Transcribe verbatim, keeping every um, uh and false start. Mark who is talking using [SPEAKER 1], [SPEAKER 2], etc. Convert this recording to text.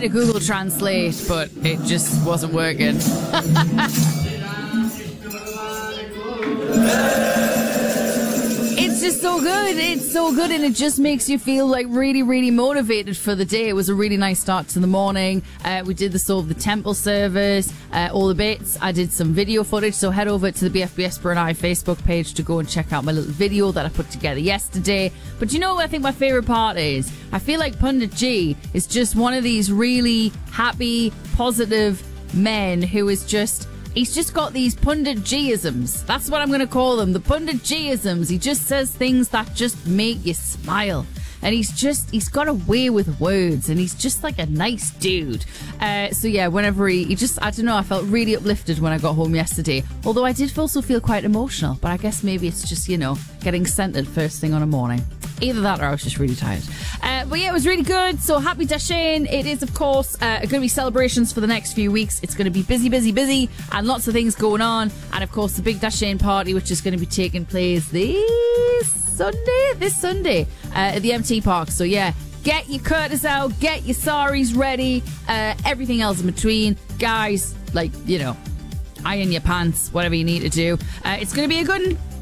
[SPEAKER 1] to Google Translate, but it just wasn't working. It's just so good. It's so good, and it just makes you feel like really, really motivated for the day. It was a really nice start to the morning. Uh, we did the sort of the temple service, uh, all the bits. I did some video footage, so head over to the B F B Esper and I Facebook page to go and check out my little video that I put together yesterday. But you know what I think my favourite part is? I feel like Pundit G is just one of these really happy, positive men who is just... He's just got these Pundit G-isms. That's what I'm going to call them. The Pundit G-isms. He just says things that just make you smile. And he's just, he's got a way with words. And he's just like a nice dude. Uh, so yeah, whenever he, he just, I don't know, I felt really uplifted when I got home yesterday. Although I did also feel quite emotional. But I guess maybe it's just, you know, getting scented first thing on a morning. Either that or I was just really tired. Uh, but yeah, it was really good. So happy Dashain. It is, of course, uh, going to be celebrations for the next few weeks. It's going to be busy, busy, busy, and lots of things going on. And of course, the big Dashain party, which is going to be taking place this Sunday, this Sunday uh, at the M T Park. So yeah, get your curtains out, get your saris ready, uh, everything else in between. Guys, like, you know, iron your pants, whatever you need to do. Uh, it's going to be a good one.